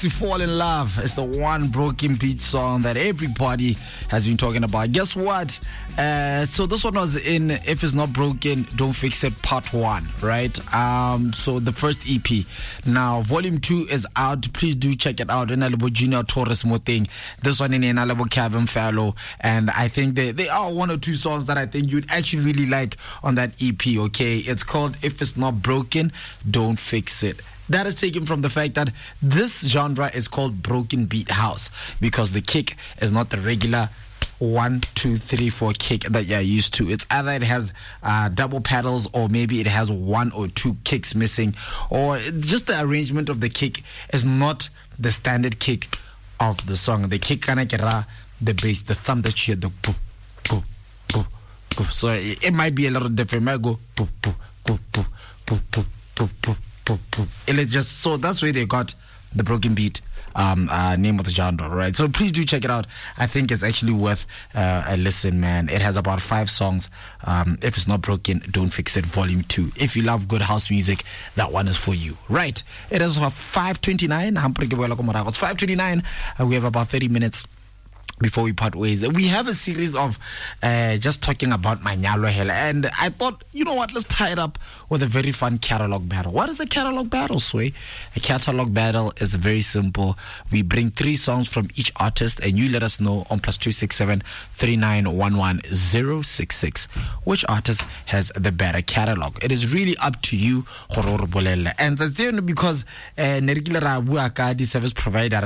To Fall in Love is the one Broken Beat song that everybody has been talking about. Guess what? So this one was in If It's Not Broken, Don't Fix It Part 1, right? So the first EP. Now, Volume 2 is out. Please do check it out. In Alabo Junior Torres Moting. This one in Alabo Kevin Fallow. And I think they are one or two songs that I think you'd actually really like on that EP, okay? It's called If It's Not Broken, Don't Fix It. That is taken from the fact that this genre is called broken beat house because the kick is not the regular 1, 2, 3, 4 kick that you're used to. It's either it has double pedals or maybe it has 1 or 2 kicks missing, or just the arrangement of the kick is not the standard kick of the song. The kick kind of get the bass, the thumb that you hear, the boop, boop, boop, boop. So it might be a little different. It might go boop, boop, boop, boop, boop, boop, boop, boop. It's just so that's where they got the broken beat name of the genre, right? So please do check it out. I think it's actually worth a listen, man. It has about 5 songs. If It's Not Broken, Don't Fix It, Volume 2. If you love good house music, that one is for you, right? It is 5:29. It's 5:29. We have about 30 minutes before we part ways. We have a series of just talking about Manyalo Hela, and I thought, you know what, let's tie it up with a very fun catalog battle. What is a catalog battle, Sway? A catalog battle is very simple. We bring 3 songs from each artist, and you let us know on +267 3911 066 which artist has the better catalog. It is really up to you, and that's because the service provider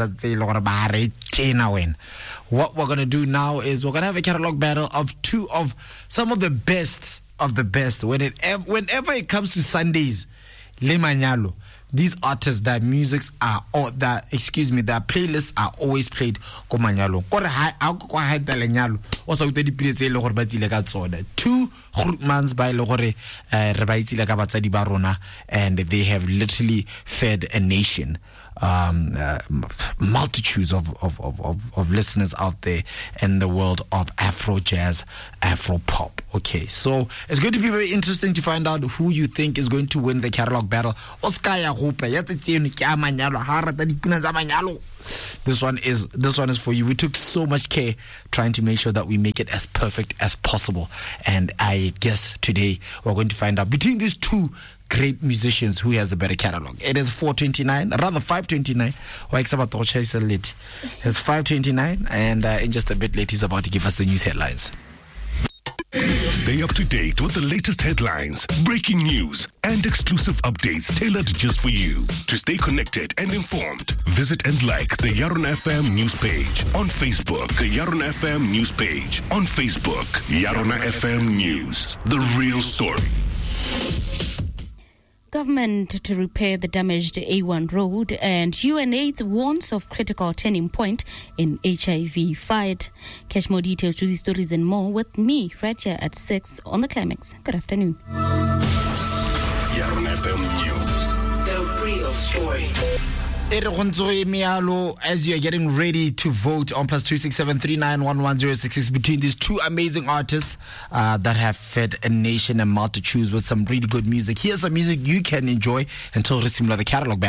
what we're going to do now is we're going to have a catalog battle of 2 of some of the best of the best. Whenever it comes to Sundays, Le Manyalo, these artists, their musics are, or their playlists are always played ko Manyalo. Also, 2 Grootmans by Logore Rebaitile ka batsadi ba rona, and they have literally fed a nation. Multitudes of listeners out there in the world of Afro jazz, Afro pop. Okay, so it's going to be very interesting to find out who you think is going to win the catalog battle. This one is for you. We took so much care trying to make sure that we make it as perfect as possible, and I guess today we're going to find out between these 2 great musicians who has the better catalog. It is 4:29, rather 5:29. It's 5:29, and in just a bit late he's about to give us the news headlines. Stay up to date with the latest headlines, breaking news, and exclusive updates tailored just for you. To stay connected and informed, visit and like the Yaron FM news page on Facebook. The Yaron FM news page on Facebook. Yaron FM News, the real story. Government to repair the damaged A1 road, and UNAIDS warns of critical turning point in HIV fight. Catch more details to these stories and more with me right here at 6 on The Climax. Good afternoon. Yaron FM News, the real story. As you're getting ready to vote on +267 3911 066 between these 2 amazing artists that have fed a nation and multitudes with some really good music. Here's some music you can enjoy until receiving the catalog battle.